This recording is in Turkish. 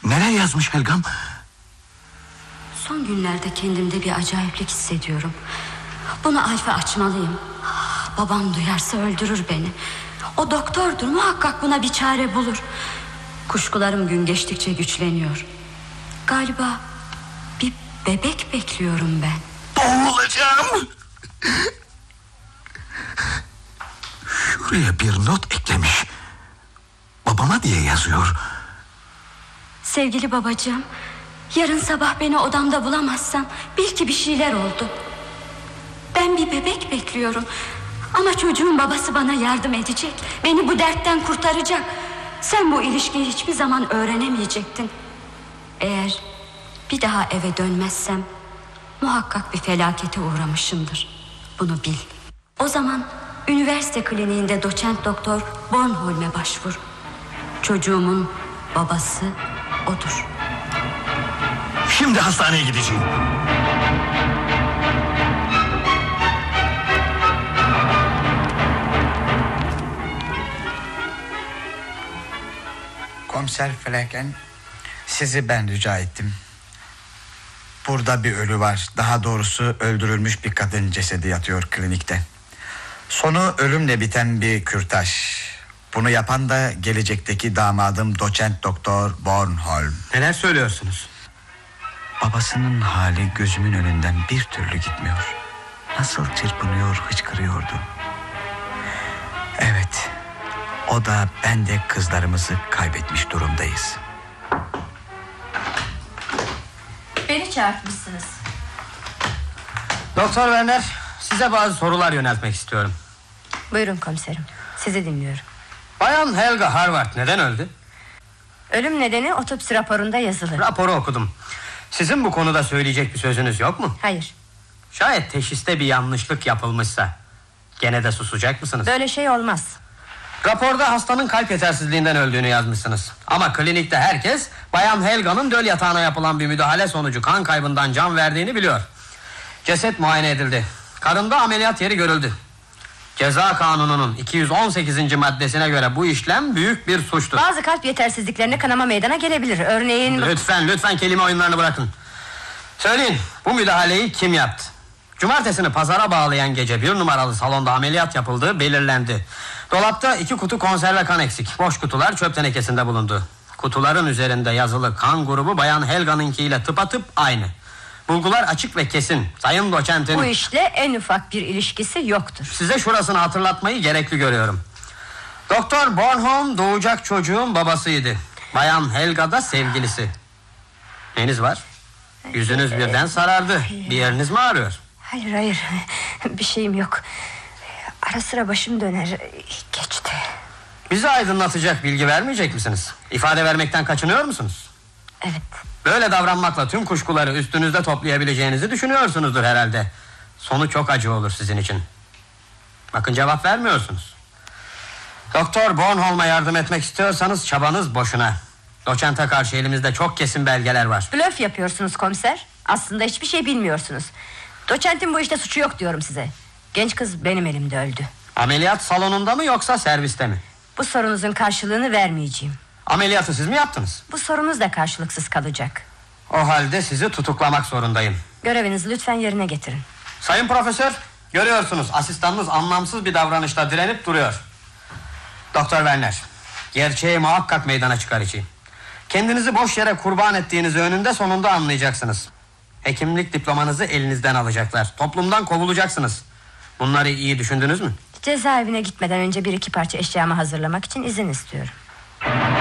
Neler yazmış Helgam? Son günlerde kendimde bir acayiplik hissediyorum. Bunu Alf'e açmalıyım. Babam duyarsa öldürür beni. O doktordur, muhakkak buna bir çare bulur. Kuşkularım gün geçtikçe güçleniyor. Galiba bir bebek bekliyorum ben. Boğulacağım. Şuraya bir not eklemiş. Babama diye yazıyor. Sevgili babacığım, yarın sabah beni odamda bulamazsan bil ki bir şeyler oldu. Ben bir bebek bekliyorum. Ama çocuğun babası bana yardım edecek. Beni bu dertten kurtaracak. Sen bu ilişkiyi hiçbir zaman öğrenemeyecektin. Eğer bir daha eve dönmezsem muhakkak bir felakete uğramışımdır. Bunu bil. O zaman üniversite kliniğinde doçent doktor Bornholm'e başvur. Çocuğumun babası odur. Şimdi hastaneye gideceğim. Komiser Flaken, sizi ben rica ettim. Burada bir ölü var. Daha doğrusu öldürülmüş bir kadın cesedi yatıyor klinikte. Sonu ölümle biten bir kürtaj. Bunu yapan da gelecekteki damadım doçent doktor Bornholm. Neler söylüyorsunuz? Babasının hali gözümün önünden bir türlü gitmiyor. Nasıl çırpınıyor, hıçkırıyordu. Evet, o da ben de kızlarımızı kaybetmiş durumdayız. Beni çağırtmışsınız. Doktor Werner, size bazı sorular yöneltmek istiyorum. Buyurun komiserim, sizi dinliyorum. Bayan Helga Harvard neden öldü? Ölüm nedeni otopsi raporunda yazılı. Raporu okudum. Sizin bu konuda söyleyecek bir sözünüz yok mu? Hayır. Şayet teşhiste bir yanlışlık yapılmışsa gene de susacak mısınız? Böyle şey olmaz. Raporda hastanın kalp yetersizliğinden öldüğünü yazmışsınız. Ama klinikte herkes Bayan Helga'nın döl yatağına yapılan bir müdahale sonucu kan kaybından can verdiğini biliyor. Ceset muayene edildi. Karında ameliyat yeri görüldü. Ceza kanununun 218. maddesine göre bu işlem büyük bir suçtur. Bazı kalp yetersizliklerine kanama meydana gelebilir. Örneğin... Lütfen kelime oyunlarını bırakın. Söyleyin, bu müdahaleyi kim yaptı? Cumartesini pazara bağlayan gece 1 numaralı salonda ameliyat yapıldığı belirlendi. Dolapta 2 kutu konserve kan eksik. Boş kutular çöp tenekesinde bulundu. Kutuların üzerinde yazılı kan grubu Bayan Helga'nınkiyle tıpatıp aynı. Bulgular açık ve kesin. Sayın doçentin... Bu işle en ufak bir ilişkisi yoktur. Size şurasını hatırlatmayı gerekli görüyorum. Doktor Bornholm doğacak çocuğun babasıydı. Bayan Helga da sevgilisi. Neniz var? Yüzünüz birden sarardı. Bir yeriniz mi ağrıyor? Hayır, bir şeyim yok. Ara sıra başım döner. Geçti. Bizi aydınlatacak bilgi vermeyecek misiniz? İfade vermekten kaçınıyor musunuz? Evet. Böyle davranmakla tüm kuşkuları üstünüzde toplayabileceğinizi düşünüyorsunuzdur herhalde. Sonu çok acı olur sizin için. Bakın cevap vermiyorsunuz. Doktor Bornholm'a yardım etmek istiyorsanız çabanız boşuna. Doçente karşı elimizde çok kesin belgeler var. Blöf yapıyorsunuz komiser. Aslında hiçbir şey bilmiyorsunuz. Doçentin bu işte suçu yok diyorum size. Genç kız benim elimde öldü. Ameliyat salonunda mı yoksa serviste mi? Bu sorunuzun karşılığını vermeyeceğim. Ameliyatı siz mi yaptınız? Bu sorunuz da karşılıksız kalacak. O halde sizi tutuklamak zorundayım. Görevinizi lütfen yerine getirin. Sayın profesör, görüyorsunuz asistanınız anlamsız bir davranışla direnip duruyor. Doktor Werner, gerçeği muhakkak meydana çıkaracağım. Kendinizi boş yere kurban ettiğinizi önünde sonunda anlayacaksınız. Hekimlik diplomanızı elinizden alacaklar. Toplumdan kovulacaksınız. Bunları iyi düşündünüz mü? Cezaevine gitmeden önce 1-2 parça eşyamı hazırlamak için izin istiyorum.